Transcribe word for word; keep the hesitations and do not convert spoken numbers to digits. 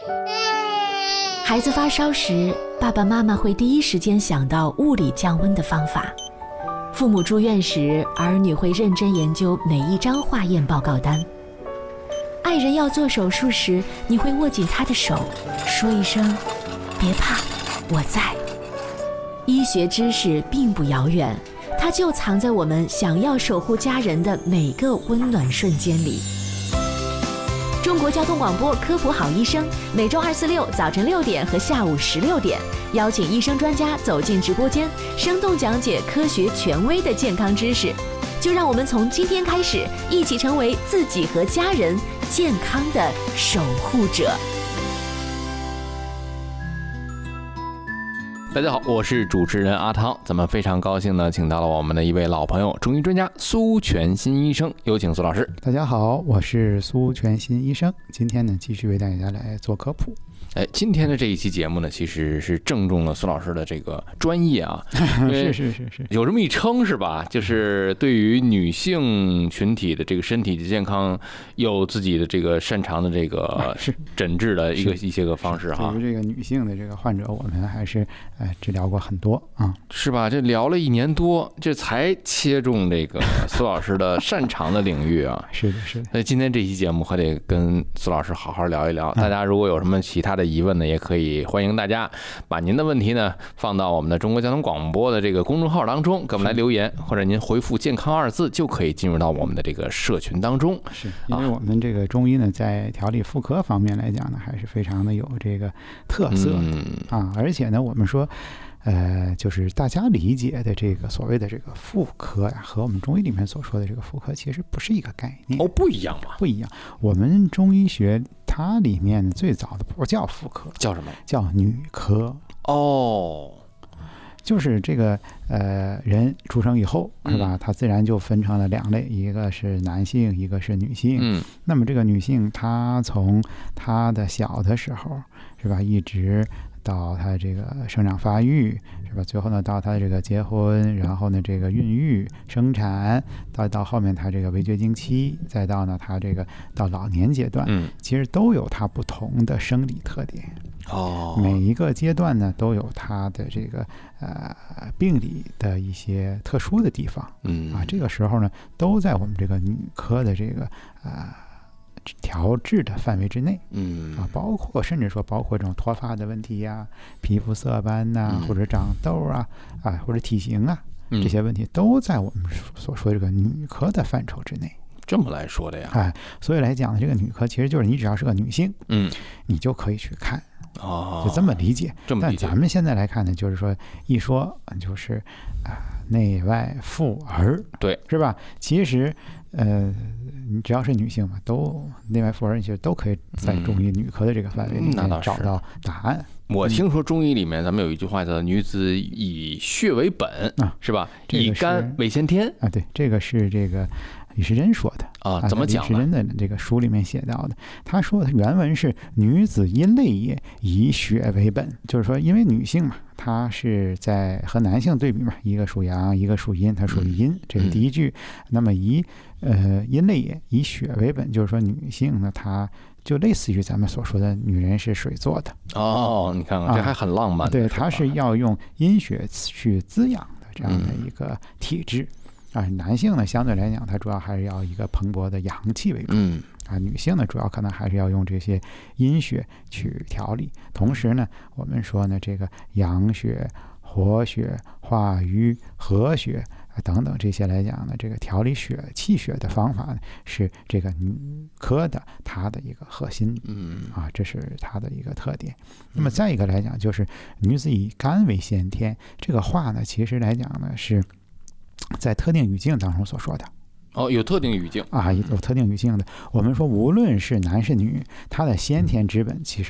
孩子发烧时，爸爸妈妈会第一时间想到物理降温的方法。父母住院时，儿女会认真研究每一张化验报告单。爱人要做手术时，你会握紧他的手，说一声别怕，我在。医学知识并不遥远，它就藏在我们想要守护家人的每个温暖瞬间里。中国交通广播科普好医生，每周二、四、六早晨六点和下午十六点，邀请医生专家走进直播间，生动讲解科学权威的健康知识。就让我们从今天开始，一起成为自己和家人健康的守护者。 大家好，我是主持人阿汤，咱们非常高兴呢，请到了我们的一位老朋友，中医专家苏全新医生，有请苏老师。 大家好，我是苏全新医生，今天呢继续为大家来做科普。 哎，今天的这一期节目呢，其实是正中了苏老师的这个专业啊， 是是是是， 有这么一称是吧？就是对于女性群体的这个身体的健康，有自己的这个擅长的这个诊治的一个一些个方式哈。 对于这个女性的这个患者，我们还是呃治疗过很多啊， 是吧？这聊了一年多，这才切中这个苏老师的擅长的领域啊。 是的，是的。 所以今天这期节目还得跟苏老师好好聊一聊。大家如果有什么其他的疑问呢，也可以欢迎大家把您的问题呢放到我们的中国交通广播的这个公众号当中，给我们来留言，或者您回复健康二字就可以进入到我们的这个社群当中。 是因为我们这个中医呢，在调理妇科方面来讲呢，还是非常的有这个特色的、嗯、啊，而且呢，我们说呃，就是大家理解的这个所谓的这个妇科呀，和我们中医里面所说的这个妇科其实不是一个概念哦，不一样吗？ 不一样。我们中医学它里面最早的不叫妇科， 叫什么？ 叫女科。 哦， 就是这个呃人出生以后是吧，他自然就分成了两类，一个是男性，一个是女性。 嗯， 那么这个女性，她从她的小的时候是吧，一直到她这个生长发育是吧，最后呢到她这个结婚，然后呢这个孕育生产，到到后面她这个围绝经期，再到呢她这个到老年阶段， 嗯， 其实都有它不同的生理特点。 哦， 每一个阶段呢都有它的这个呃病理的一些特殊的地方。 嗯啊，这个时候呢都在我们这个女科的这个呃调治的范围之内。 嗯啊，包括甚至说包括这种脱发的问题呀、皮肤色斑呐、啊，或者长痘啊啊，或者体型啊，这些问题都在我们所说这个女科的范畴之内。 这么来说的呀？ 哎，所以来讲呢，这个女科其实就是你只要是个女性， 嗯， 你就可以去看。 哦， 就这么理解。 这么理解。 但咱们现在来看呢，就是说一说就是啊、呃，内外妇儿， 对， 是吧？其实呃，你只要是女性嘛，都内外妇儿，其实都可以在中医女科的这个范围里面找到答案。 嗯、我听说中医里面咱们有一句话叫"女子以血为本"，啊，是吧？ 这个、 以肝为先天啊，对，这个是这个李时珍说的啊，怎么讲呢？ 李时珍的这个书里面写到的，他说的原文是"女子阴类也，以血为本"，就是说，因为女性嘛，她是在和男性对比嘛，一个属阳，一个属阴，它属于阴，嗯、这是第一句。嗯、那么以呃阴类也，以血为本，就是说女性呢，她就类似于咱们所说的女人是水做的。 哦，你看看，这还很浪漫、啊。 对，它是要用阴血去滋养的这样的一个体质。嗯啊，男性呢，相对来讲，它主要还是要一个蓬勃的阳气为主。 嗯， 啊，女性呢，主要可能还是要用这些阴血去调理。同时呢，我们说呢，这个阳血、活血、化瘀、和血啊等等这些来讲呢，这个调理血气血的方法呢，是这个女科的它的一个核心。 嗯， 啊，这是它的一个特点。那么再一个来讲，就是女子以肝为先天，这个话呢，其实来讲呢是在特定语境当中所说的。 哦，有特定语境啊，有特定语境的。我们说，无论是男是女，他的先天之本其实